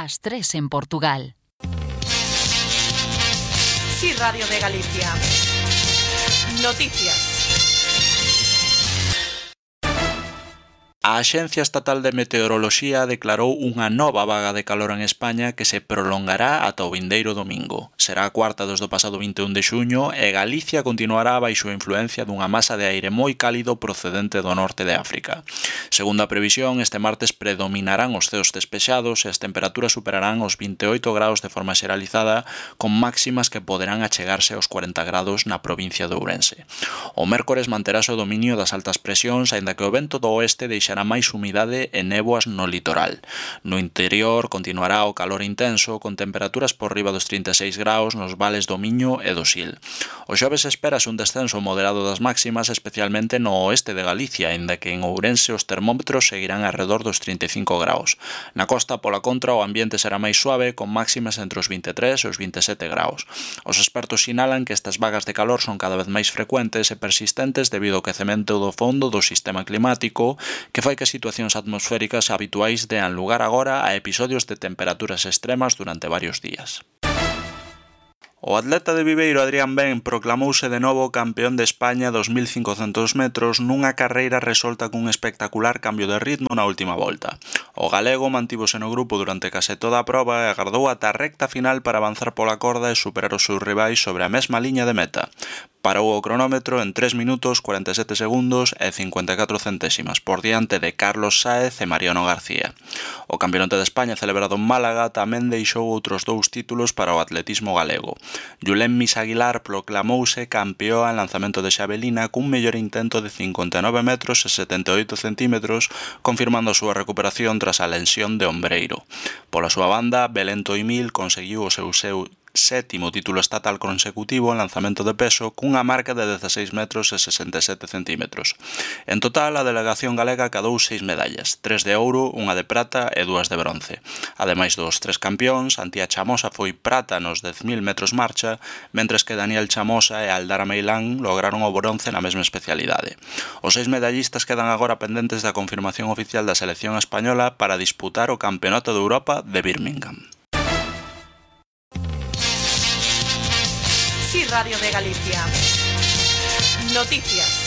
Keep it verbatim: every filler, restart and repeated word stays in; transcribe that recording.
Ás tres en Portugal. Sí, Radio de Galicia. Noticias. A Axencia Estatal de Meteoroloxía declarou unha nova vaga de calor en España que se prolongará ata o vindeiro domingo. Será a cuarta desde o pasado vinte e un de xuño e Galicia continuará baixo a influencia dunha masa de aire moi cálido procedente do norte de África. Segundo a previsión, este martes predominarán os ceos despexados e as temperaturas superarán os vinte e oito graus de forma xeralizada, con máximas que poderán achegarse aos cuarenta graus na provincia de Ourense. O mércores manterase o dominio das altas presións, aínda que o vento do oeste deixará máis humidade e néboas no litoral. No interior continuará o calor intenso, con temperaturas por riba dos trinta e seis graus nos vales do Miño e do Sil. O xoves espérase un descenso moderado das máximas, especialmente no oeste de Galicia, aínda que en Ourense os termómetros seguirán arredor dos trinta e cinco graus. Na costa, pola contra, o ambiente será máis suave, con máximas entre os vinte e tres e os vinte e sete graus. Os expertos sinalan que estas vagas de calor son cada vez máis frecuentes e persistentes debido ao quecemento do fondo do sistema climático, que fai que situacións atmosféricas habituais dean lugar agora a episodios de temperaturas extremas durante varios días. O atleta de Viveiro Adrián Ben proclamouse de novo campeón de España dos mil cincocentos metros nunha carreira resolta cun espectacular cambio de ritmo na última volta. O galego mantívose no grupo durante case toda a proba e agardou ata a recta final para avanzar pola corda e superar os seus rivais sobre a mesma liña de meta. Parou o cronómetro en tres minutos, cuarenta e sete segundos e cincuenta e catro centésimas por diante de Carlos Sáez e Mariano García. O Campeonato de España celebrado en Málaga tamén deixou outros dous títulos para o atletismo galego. Yulén Mis Aguilar proclamouse campeón en lanzamento de xavelina cun mellor intento de cincuenta e nove metros e setenta e oito centímetros, confirmando a súa recuperación tras a lesión de ombreiro. Pola súa banda, Belén Toimil conseguiu o seu seu sétimo título estatal consecutivo en lanzamento de peso cunha marca de dezaseis metros e sesenta e sete centímetros. En total, a delegación galega cadou seis medallas, tres de ouro, unha de prata e dúas de bronce. Ademais dos tres campións, Antía Chamosa foi prata nos dez mil metros marcha, mentres que Daniel Chamosa e Aldara Meilán lograron o bronce na mesma especialidade. Os seis medallistas quedan agora pendentes da confirmación oficial da selección española para disputar o Campeonato de Europa de Birmingham. Sí, Radio de Galicia. Noticias.